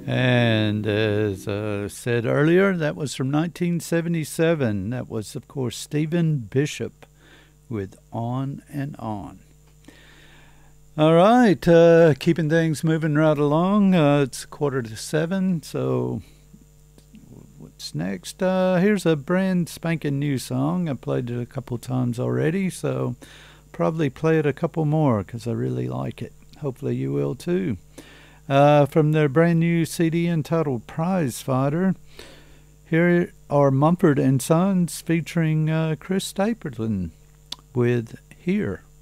And as said earlier, that was from 1977. That was, of course, Stephen Bishop with On and On. All right, keeping things moving right along. It's 6:45, so what's next? Here's a brand spanking new song. I played it a couple times already, so probably play it a couple more because I really like it. Hopefully you will too. From their brand new CD entitled Prize Fighter, here are Mumford and Sons featuring Chris Stapleton with Here.